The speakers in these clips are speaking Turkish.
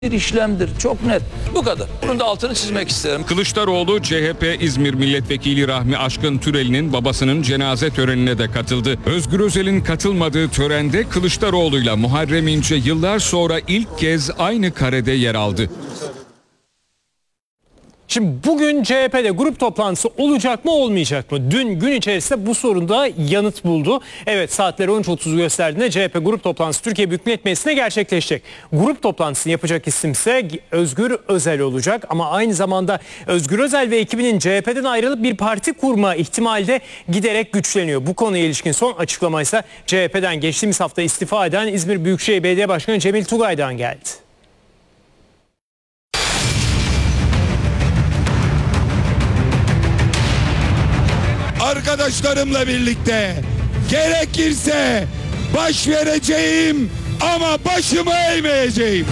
bir işlemdir. Çok net. Bu kadar. Bunun da altını çizmek isterim. Kılıçdaroğlu, CHP İzmir Milletvekili Rahmi Aşkın Türeli'nin babasının cenaze törenine de katıldı. Özgür Özel'in katılmadığı törende Kılıçdaroğlu'yla Muharrem İnce yıllar sonra ilk kez aynı karede yer aldı. Şimdi bugün CHP'de grup toplantısı olacak mı olmayacak mı? Dün gün içerisinde bu sorunda yanıt buldu. Evet, saatleri 13.30 gösterdiğinde CHP grup toplantısı Türkiye Büyük Millet Meclisi'ne gerçekleşecek. Grup toplantısını yapacak isimse Özgür Özel olacak ama aynı zamanda Özgür Özel ve ekibinin CHP'den ayrılıp bir parti kurma ihtimali de giderek güçleniyor. Bu konuya ilişkin son açıklama ise CHP'den geçtiğimiz hafta istifa eden İzmir Büyükşehir Belediye Başkanı Cemil Tugay'dan geldi. Arkadaşlarımla birlikte gerekirse baş vereceğim ama başımı eğmeyeceğim.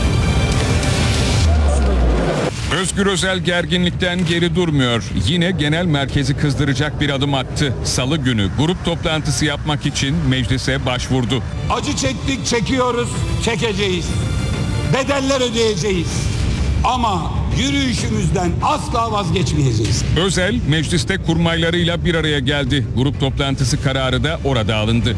Özgür Özel gerginlikten geri durmuyor. Yine genel merkezi kızdıracak bir adım attı. Salı günü grup toplantısı yapmak için meclise başvurdu. Acı çektik, çekiyoruz, çekeceğiz. Bedeller ödeyeceğiz. Ama yürüyüşümüzden asla vazgeçmeyeceğiz. Özel mecliste kurmaylarıyla bir araya geldi. Grup toplantısı kararı da orada alındı.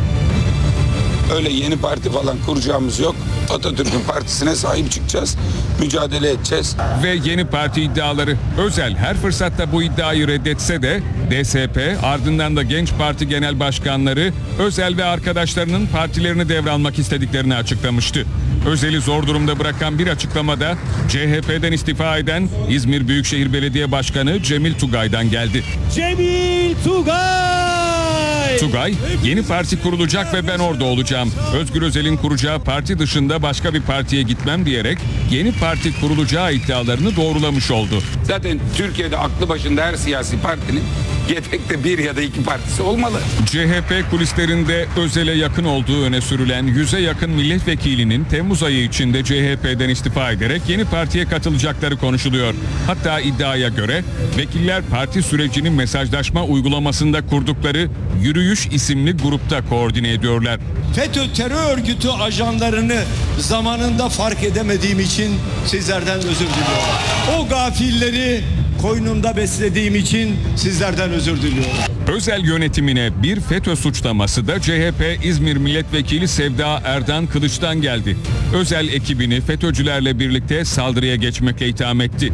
Öyle yeni parti falan kuracağımız yok. Atatürk'ün partisine sahip çıkacağız. Mücadele edeceğiz. Ve yeni parti iddiaları. Özel her fırsatta bu iddiayı reddetse de DSP ardından da Genç Parti Genel Başkanları Özel ve arkadaşlarının partilerini devralmak istediklerini açıklamıştı. Özel'i zor durumda bırakan bir açıklamada CHP'den istifa eden İzmir Büyükşehir Belediye Başkanı Cemil Tugay'dan geldi. Cemil Tugay! Tugay, yeni parti kurulacak ve ben orada olacağım. Özgür Özel'in kuracağı parti dışında başka bir partiye gitmem diyerek yeni parti kurulacağı iddialarını doğrulamış oldu. Zaten Türkiye'de aklı başında her siyasi partinin yedekte bir ya da iki partisi olmalı. CHP kulislerinde Özel'e yakın olduğu öne sürülen 100'e yakın milletvekilinin Temmuz ayı içinde CHP'den istifa ederek yeni partiye katılacakları konuşuluyor. Hatta iddiaya göre vekiller parti sürecinin mesajlaşma uygulamasında kurdukları Yürüyüş isimli grupta koordine ediyorlar. FETÖ terör örgütü ajanlarını zamanında fark edemediğim için sizlerden özür diliyorum. O gafilleri koynumda beslediğim için sizlerden özür diliyorum. Özel yönetimine bir FETÖ suçlaması da CHP İzmir Milletvekili Sevda Erdan Kılıç'tan geldi. Özel ekibini FETÖ'cülerle birlikte saldırıya geçmekle itham etti.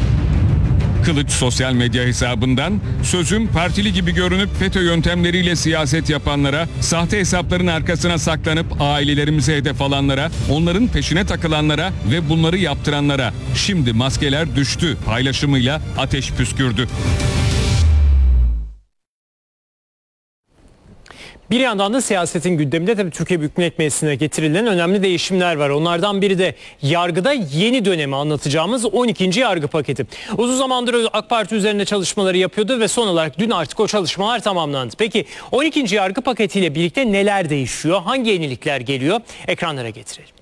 Kılıç sosyal medya hesabından sözüm partili gibi görünüp FETÖ yöntemleriyle siyaset yapanlara, sahte hesapların arkasına saklanıp ailelerimize hedef alanlara, onların peşine takılanlara ve bunları yaptıranlara şimdi maskeler düştü paylaşımıyla ateş püskürdü. Bir yandan da siyasetin gündeminde tabii Türkiye Büyük Millet Meclisi'ne getirilen önemli değişimler var. Onlardan biri de yargıda yeni dönemi anlatacağımız 12. yargı paketi. Uzun zamandır AK Parti üzerinde çalışmaları yapıyordu ve son olarak dün artık o çalışmalar tamamlandı. Peki 12. yargı paketiyle birlikte neler değişiyor? Hangi yenilikler geliyor? Ekranlara getirelim.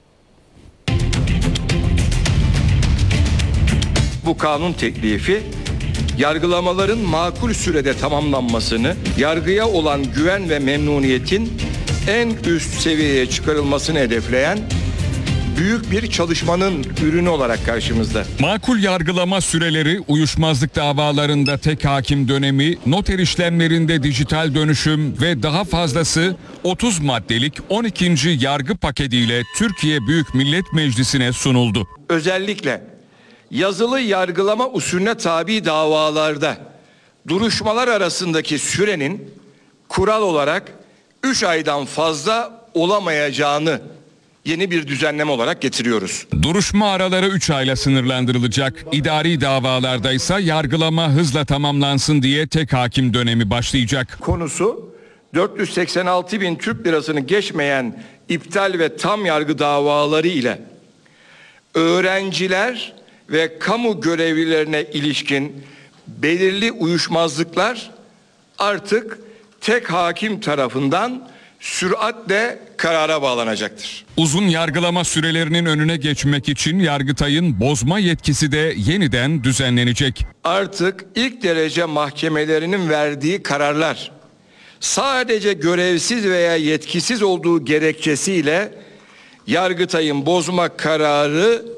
Bu kanun teklifi yargılamaların makul sürede tamamlanmasını, yargıya olan güven ve memnuniyetin en üst seviyeye çıkarılmasını hedefleyen büyük bir çalışmanın ürünü olarak karşımızda. Makul yargılama süreleri, uyuşmazlık davalarında tek hakim dönemi, noter işlemlerinde dijital dönüşüm ve daha fazlası 30 maddelik 12. yargı paketiyle Türkiye Büyük Millet Meclisi'ne sunuldu. Özellikle yazılı yargılama usulüne tabi davalarda duruşmalar arasındaki sürenin kural olarak 3 aydan fazla olamayacağını yeni bir düzenleme olarak getiriyoruz. Duruşma araları 3 ayla sınırlandırılacak. İdari davalarda ise yargılama hızla tamamlansın diye tek hakim dönemi başlayacak. Konusu 486 bin Türk lirasını geçmeyen iptal ve tam yargı davaları ile öğrenciler ve kamu görevlilerine ilişkin belirli uyuşmazlıklar artık tek hakim tarafından süratle karara bağlanacaktır. Uzun yargılama sürelerinin önüne geçmek için Yargıtay'ın bozma yetkisi de yeniden düzenlenecek. Artık ilk derece mahkemelerinin verdiği kararlar sadece görevsiz veya yetkisiz olduğu gerekçesiyle Yargıtay'ın bozma kararı